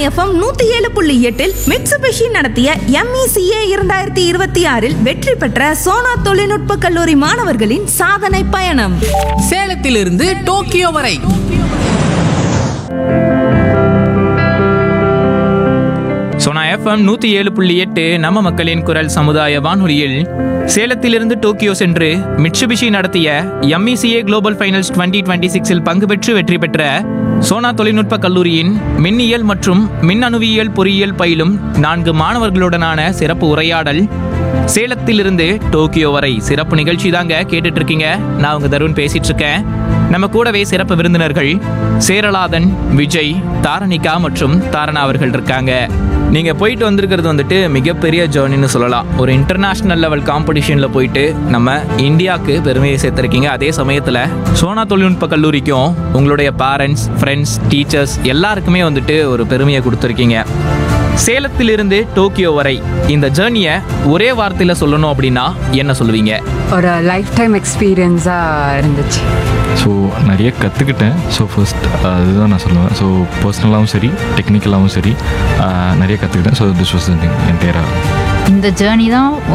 FM 107.8 Mitsubishi நடத்திய MECA 2026 வெற்றி பெற்ற சோனா தொழில்நுட்ப கல்லூரி மாணவர்களின் சாதனை பயணம். சேலத்திலிருந்து டோக்கியோ வரை சோனா எஃப்எம் 107.8 நம்ம மக்களின் குரல் சமுதாய வானொலியில் சேலத்திலிருந்து டோக்கியோ சென்று மிட்சுபிஷி நடத்திய MECA குளோபல் ஃபைனல்ஸ் 2026 பங்கு பெற்று வெற்றி பெற்ற சோனா தொழில்நுட்ப கல்லூரியின் மின்னியல் மற்றும் மின்னணுவியல் பொறியியல் பயிலும் 4 மாணவர்களுடனான சிறப்பு உரையாடல். சேலத்திலிருந்து டோக்கியோ வரை சிறப்பு நிகழ்ச்சி தாங்க கேட்டுட்டு இருக்கீங்க. நான் உங்க தருண் பேசிட்டு இருக்கேன். நம்ம கூடவே சிறப்பு விருந்தினர்கள் சேரலாதன், விஜய், தாரணிகா மற்றும் தாரணா அவர்கள் இருக்காங்க. நீங்க போயிட்டு வந்திருக்கிறது வந்துட்டு மிகப்பெரிய ஜேர்னின்னு சொல்லலாம். ஒரு இன்டர்நேஷனல் லெவல் காம்படிஷன்ல போயிட்டு நம்ம இந்தியாவுக்கு பெருமையை சேர்த்திருக்கீங்க. அதே சமயத்துல சோனா தொழில்நுட்ப கல்லூரிக்கும் உங்களுடைய பேரண்ட்ஸ், ஃப்ரெண்ட்ஸ், டீச்சர்ஸ் எல்லாருக்குமே வந்துட்டு ஒரு பெருமையை கொடுத்துருக்கீங்க. சேலத்திலிருந்து டோக்கியோ வரை இந்த ஜேர்னியை ஒரே வார்த்தையில் சொல்லணும் அப்படின்னா என்ன சொல்லுவீங்க? ஒரு லைஃப் டைம் எக்ஸ்பீரியன்ஸாக இருந்துச்சு. ஸோ நிறைய கற்றுக்கிட்டேன். ஸோ ஃபர்ஸ்ட் அதுதான் நான் சொல்லுவேன். ஸோ பர்சனலாகவும் சரி டெக்னிக்கலாகவும் சரி நிறைய கற்றுக்கிட்டேன். ஸோ திஸ் வாஸ் என்டையராக இந்த ஜேர்னி தான்